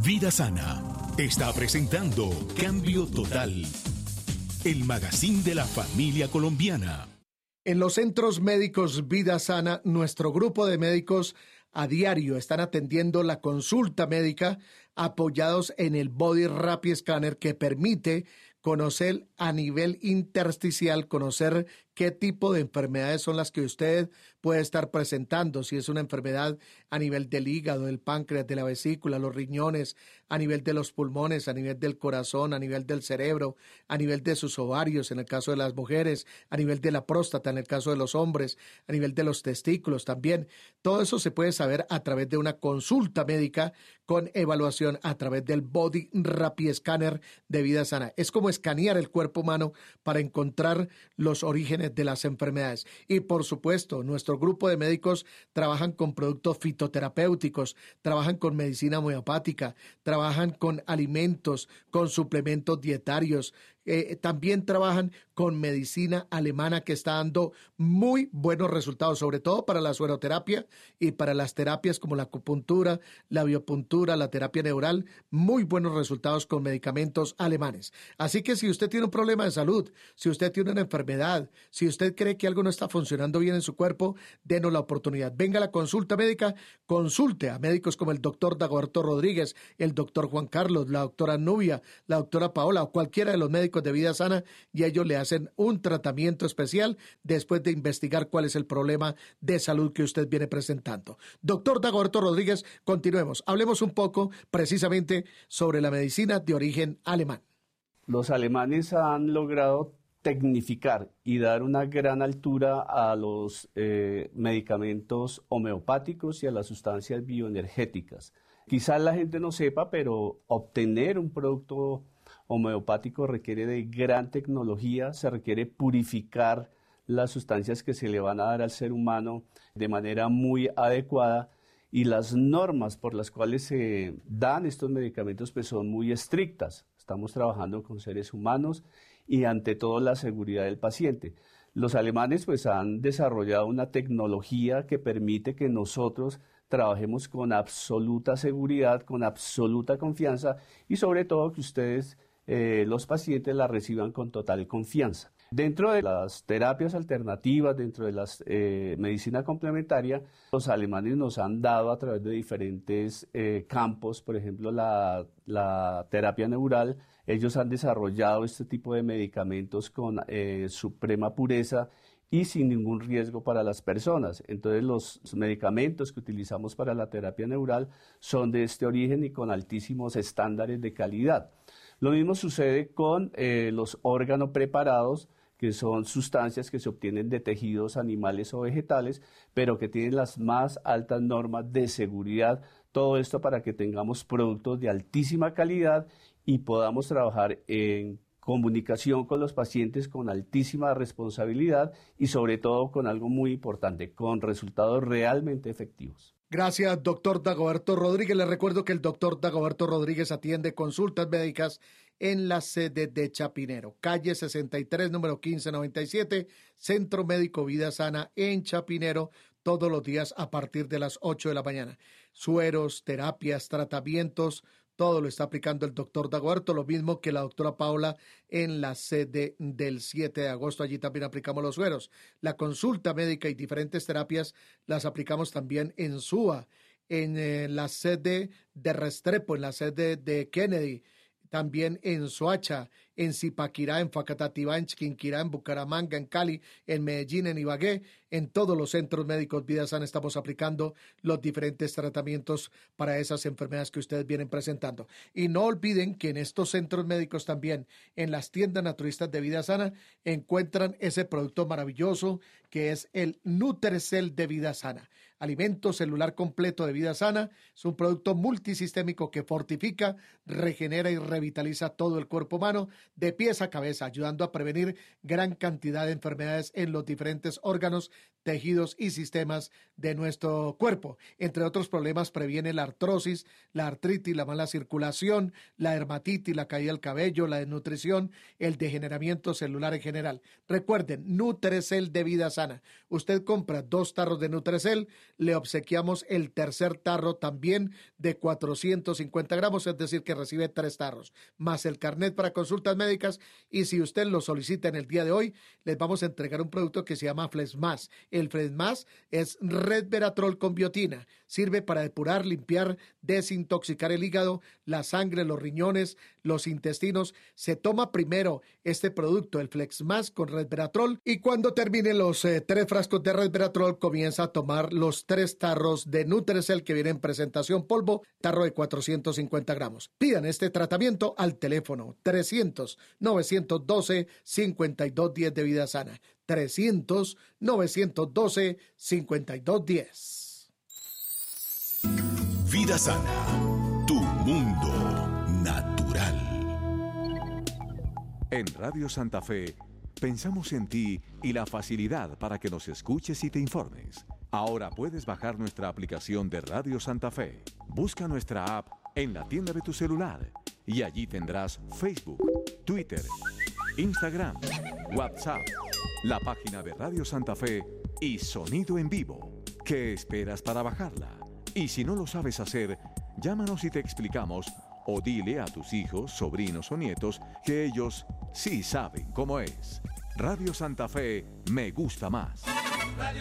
Vida Sana está presentando Cambio Total, el magazine de la familia colombiana. En los centros médicos Vida Sana, nuestro grupo de médicos a diario están atendiendo la consulta médica apoyados en el Body Rapid Scanner, que permite conocer a nivel intersticial, conocer qué tipo de enfermedades son las que usted puede estar presentando, si es una enfermedad a nivel del hígado, del páncreas, de la vesícula, los riñones, a nivel de los pulmones, a nivel del corazón, a nivel del cerebro, a nivel de sus ovarios, en el caso de las mujeres, a nivel de la próstata, en el caso de los hombres, a nivel de los testículos también. Todo eso se puede saber a través de una consulta médica con evaluación a través del Body Rapid Scanner de Vida Sana. Es como escanear el cuerpo humano para encontrar los orígenes de las enfermedades. Y por supuesto, nuestro grupo de médicos trabajan con productos fitoterapéuticos, trabajan con medicina homeopática, trabajan con alimentos, con suplementos dietarios, también trabajan con medicina alemana que está dando muy buenos resultados, sobre todo para la sueroterapia y para las terapias como la acupuntura, la biopuntura, la terapia neural, muy buenos resultados con medicamentos alemanes. Así que si usted tiene un problema de salud, si usted tiene una enfermedad, si usted cree que algo no está funcionando bien en su cuerpo, denos la oportunidad. Venga a la consulta médica, consulte a médicos como el doctor Dagoberto Rodríguez, el doctor Juan Carlos, la doctora Nubia, la doctora Paola o cualquiera de los médicos de Vida Sana, y ellos le hacen un tratamiento especial después de investigar cuál es el problema de salud que usted viene presentando. Doctor Dagoberto Rodríguez, continuemos. Hablemos un poco precisamente sobre la medicina de origen alemán. Los alemanes han logrado tecnificar y dar una gran altura a los medicamentos homeopáticos y a las sustancias bioenergéticas. Quizás la gente no sepa, pero obtener un producto homeopático requiere de gran tecnología, se requiere purificar las sustancias que se le van a dar al ser humano de manera muy adecuada, y las normas por las cuales se dan estos medicamentos pues son muy estrictas. Estamos trabajando con seres humanos y ante todo la seguridad del paciente. Los alemanes pues han desarrollado una tecnología que permite que nosotros trabajemos con absoluta seguridad, con absoluta confianza, y sobre todo que ustedes, los pacientes, la reciban con total confianza. Dentro de las terapias alternativas, dentro de la medicina complementaria, los alemanes nos han dado a través de diferentes campos, por ejemplo la terapia neural. Ellos han desarrollado este tipo de medicamentos con suprema pureza y sin ningún riesgo para las personas. Entonces los medicamentos que utilizamos para la terapia neural son de este origen y con altísimos estándares de calidad. Lo mismo sucede con los órganos preparados, que son sustancias que se obtienen de tejidos animales o vegetales, pero que tienen las más altas normas de seguridad. Todo esto para que tengamos productos de altísima calidad y podamos trabajar en comunicación con los pacientes con altísima responsabilidad y sobre todo con algo muy importante, con resultados realmente efectivos. Gracias, doctor Dagoberto Rodríguez. Le recuerdo que el doctor Dagoberto Rodríguez atiende consultas médicas en la sede de Chapinero, calle 63, número 1597, Centro Médico Vida Sana en Chapinero, todos los días a partir de las 8 de la mañana. Sueros, terapias, tratamientos, todo lo está aplicando el doctor Dagoberto, lo mismo que la doctora Paola en la sede del 7 de agosto. Allí también aplicamos los sueros. La consulta médica y diferentes terapias las aplicamos también en SUA, en la sede de Restrepo, en la sede de Kennedy, también en Soacha, en Zipaquirá, en Facatativá, en Chiquinquirá, en Bucaramanga, en Cali, en Medellín, en Ibagué, en todos los centros médicos Vida Sana estamos aplicando los diferentes tratamientos para esas enfermedades que ustedes vienen presentando. Y no olviden que en estos centros médicos también, en las tiendas naturistas de Vida Sana, encuentran ese producto maravilloso que es el Nutrecel de Vida Sana. Alimento celular completo de Vida Sana, es un producto multisistémico que fortifica, regenera y revitaliza todo el cuerpo humano de pies a cabeza, ayudando a prevenir gran cantidad de enfermedades en los diferentes órganos, tejidos y sistemas de nuestro cuerpo. Entre otros problemas, previene la artrosis, la artritis, la mala circulación, la dermatitis, la caída del cabello, la desnutrición, el degeneramiento celular en general. Recuerden, Nutrecel de Vida Sana. Usted compra 2 tarros de Nutrecel, le obsequiamos el tercer tarro también de 450 gramos, es decir, que recibe 3 tarros, más el carnet para consultas médicas. Y si usted lo solicita en el día de hoy, les vamos a entregar un producto que se llama Flesmas. El Flesmas es resveratrol con biotina. Sirve para depurar, limpiar, desintoxicar el hígado, la sangre, los riñones, los intestinos. Se toma primero este producto, el Flesmas con resveratrol, y cuando termine los 3 frascos de resveratrol, comienza a tomar los 3 tarros de Nutrecel que viene en presentación polvo, tarro de 450 gramos. Pidan este tratamiento al teléfono 300-912-5210 de Vida Sana. 300-912-5210. Vida Sana, tu mundo natural. En Radio Santa Fe, pensamos en ti y la facilidad para que nos escuches y te informes. Ahora puedes bajar nuestra aplicación de Radio Santa Fe. Busca nuestra app en la tienda de tu celular y allí tendrás Facebook, Twitter, Instagram, WhatsApp, la página de Radio Santa Fe y sonido en vivo. ¿Qué esperas para bajarla? Y si no lo sabes hacer, llámanos y te explicamos, o dile a tus hijos, sobrinos o nietos que ellos sí saben cómo es. Radio Santa Fe me gusta más.